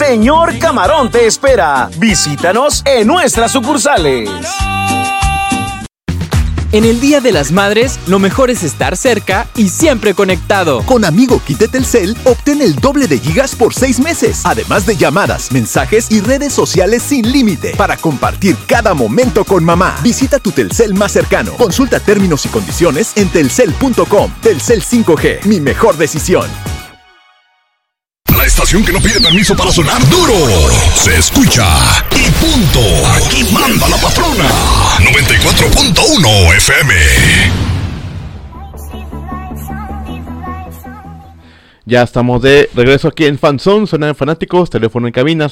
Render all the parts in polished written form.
Señor Camarón te espera. Visítanos en nuestras sucursales. En el Día de las Madres, lo mejor es estar cerca y siempre conectado. Con Amigo Kit de Telcel, obtén el doble de gigas por 6 meses. Además de llamadas, mensajes y redes sociales sin límite. Para compartir cada momento con mamá. Visita tu Telcel más cercano. Consulta términos y condiciones en telcel.com. Telcel 5G, mi mejor decisión. La estación que no pide permiso para sonar duro. Se escucha y punto. Aquí manda la patrona. 94.1 FM. Ya estamos de regreso aquí en Fanzone, zona de fanáticos, teléfono en cabina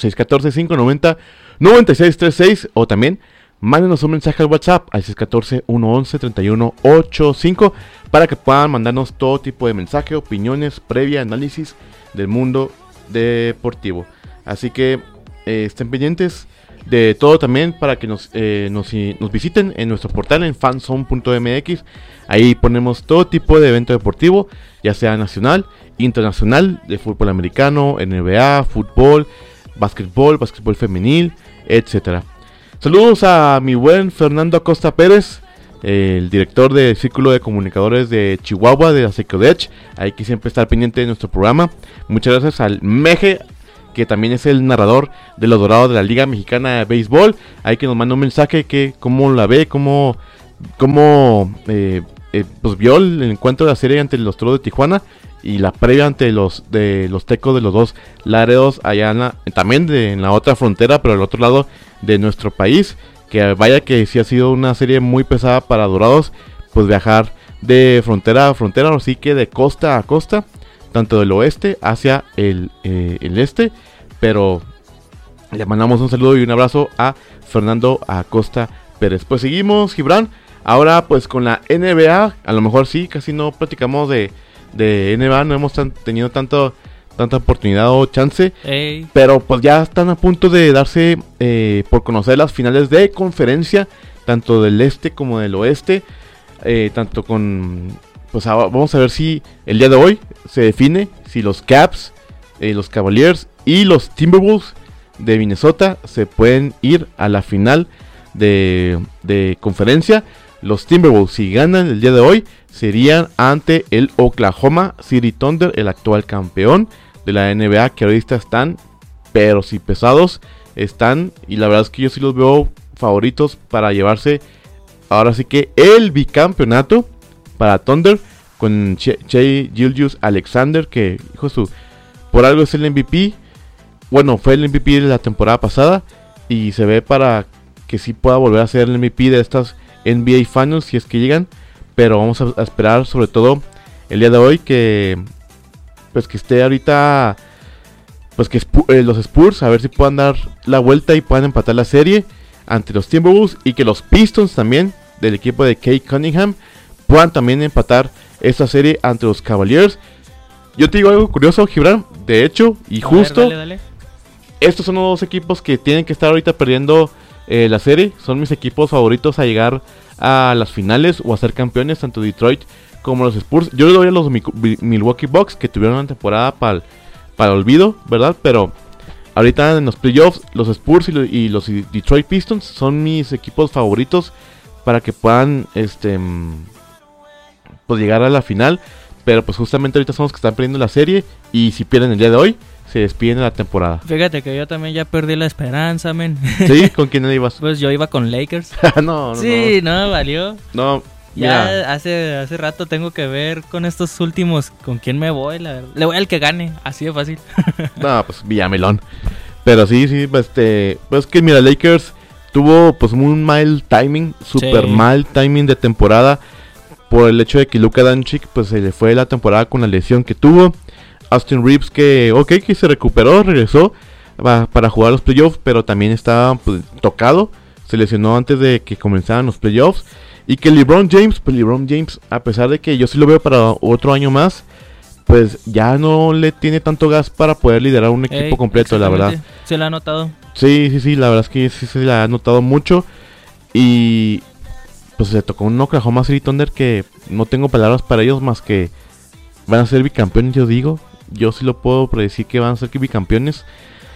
614-590-9636 o también mándenos un mensaje al WhatsApp al 614-111-3185 para que puedan mandarnos todo tipo de mensaje, opiniones, previa, análisis del mundo deportivo. Así que estén pendientes de todo también para que nos visiten en nuestro portal en fanzone.mx. Ahí ponemos todo tipo de evento deportivo, ya sea nacional, internacional, de fútbol americano, NBA, fútbol, básquetbol femenil, etcétera. Saludos a mi buen Fernando Acosta Pérez, el director del Círculo de Comunicadores de Chihuahua, de la Secodech. Hay que siempre estar pendiente de nuestro programa. Muchas gracias al Meje, que también es el narrador de los Dorados de la Liga Mexicana de Béisbol. Hay que nos manda un mensaje que cómo la ve, cómo pues vio el encuentro de la serie ante los Toros de Tijuana y la previa ante los Tecos de los dos Laredos allá también en la otra frontera, pero al otro lado de nuestro país. Que vaya que sí ha sido una serie muy pesada para Dorados, pues viajar de frontera a frontera, así que de costa a costa, tanto del oeste hacia el este. Pero le mandamos un saludo y un abrazo a Fernando Acosta Pérez. Pues seguimos, Gibran, ahora pues con la NBA. A lo mejor sí, casi no platicamos de NBA, no hemos tenido tanta oportunidad o chance. Ey. Pero pues ya están a punto de darse por conocer las finales de conferencia, tanto del este como del oeste. Tanto con... Pues vamos a ver si el día de hoy se define si los Caps, los Cavaliers y los Timberwolves de Minnesota se pueden ir a la final de conferencia. Los Timberwolves, si ganan el día de hoy, serían ante el Oklahoma City Thunder, el actual campeón de la NBA, que ahorita están, pero si pesados están, y la verdad es que yo sí los veo favoritos para llevarse ahora sí que el bicampeonato para Thunder, con Shai Gilgeous-Alexander, que por algo es el MVP. Bueno, fue el MVP de la temporada pasada y se ve para que sí pueda volver a ser el MVP de estas NBA Finals si es que llegan, pero vamos a esperar sobre todo el día de hoy que pues que esté ahorita, pues que los Spurs, a ver si puedan dar la vuelta y puedan empatar la serie ante los Timberwolves, y que los Pistons también, del equipo de Kate Cunningham, puedan también empatar esta serie ante los Cavaliers. Yo te digo algo curioso, Gibran, de hecho, y justo, dale. Estos son los dos equipos que tienen que estar ahorita perdiendo la serie. Son mis equipos favoritos a llegar a las finales o a ser campeones, tanto Detroit como los Spurs. Yo le doy a los Milwaukee Bucks, que tuvieron una temporada para el olvido, ¿verdad? Pero ahorita en los playoffs, los Spurs y los Detroit Pistons son mis equipos favoritos para que puedan pues llegar a la final. Pero pues justamente ahorita son los que están perdiendo la serie, y si pierden el día de hoy, se despiden de la temporada. Fíjate que yo también ya perdí la esperanza, men. ¿Sí? ¿Con quién ibas? Pues yo iba con Lakers. No. Sí, no, valió. No, ya mira. hace rato tengo que ver con estos últimos con quién me voy, la verdad. Le voy al que gane, así de fácil. No, pues Villamelón. Pero sí, pues que mira, Lakers tuvo pues un mal timing, super mal timing de temporada, por el hecho de que Luka Doncic pues se le fue la temporada con la lesión que tuvo. Austin Reeves que se recuperó, regresó para jugar los playoffs, pero también estaba pues, tocado, se lesionó antes de que comenzaran los playoffs. Y que LeBron James, a pesar de que yo sí lo veo para otro año más, pues ya no le tiene tanto gas para poder liderar un equipo completo, la verdad. Se lo ha notado. Sí, la verdad es que sí se la ha notado mucho. Y pues se tocó un Oklahoma City Thunder que no tengo palabras para ellos más que van a ser bicampeones, yo digo. Yo sí lo puedo predecir que van a ser bicampeones.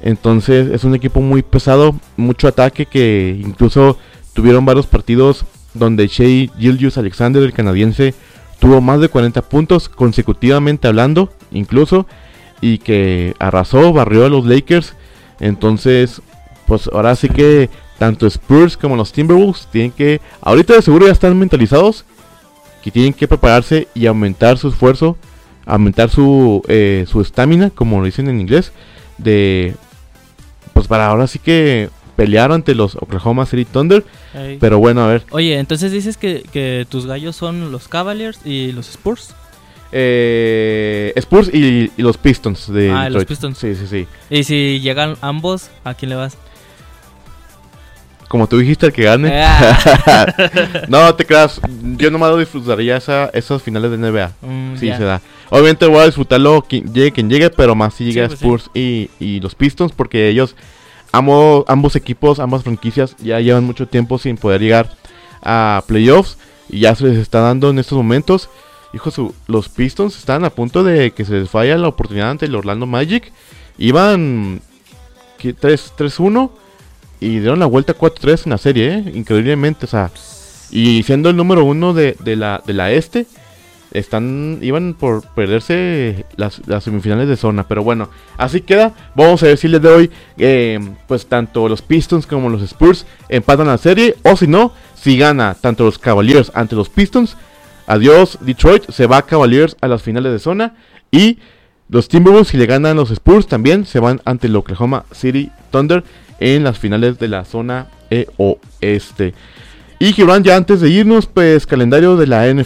Entonces es un equipo muy pesado, mucho ataque, que incluso tuvieron varios partidos donde Shai Gilgeous-Alexander, el canadiense, tuvo más de 40 puntos consecutivamente hablando, incluso, y que arrasó, barrió a los Lakers. Entonces, pues ahora sí que tanto Spurs como los Timberwolves tienen que, ahorita de seguro ya están mentalizados, que tienen que prepararse y aumentar su esfuerzo, aumentar su estamina, como lo dicen en inglés, de, pues para ahora sí que pelear ante los Oklahoma City Thunder. Ey. Pero bueno, a ver. Oye, entonces dices que tus gallos son los Cavaliers y los Spurs. Spurs y los Pistons de Detroit. Los Pistons. Sí. Y si llegan ambos, ¿a quién le vas? Como tú dijiste, el que gane. No te creas, yo nomás lo disfrutaría esas finales de NBA. Sí, ya. se da. Obviamente voy a disfrutarlo quien llegue, pero más si llega Sí, pues Spurs y los Pistons, porque ellos, ambos equipos, ambas franquicias ya llevan mucho tiempo sin poder llegar a playoffs, y ya se les está dando en estos momentos. Los Pistons están a punto de que se les falla la oportunidad ante el Orlando Magic. Iban 3-1 y dieron la vuelta 4-3 en la serie, increíblemente, o sea, y siendo el número 1 de la este, iban por perderse las semifinales de zona. Pero bueno, así queda. Vamos a ver si les doy, pues tanto los Pistons como los Spurs empatan la serie, o si no, si gana tanto los Cavaliers ante los Pistons, adiós Detroit, se va Cavaliers a las finales de zona, y los Timberwolves, si le ganan los Spurs, también se van ante el Oklahoma City Thunder en las finales de la zona oeste. Y Gibran, ya antes de irnos, pues calendario de la NFL.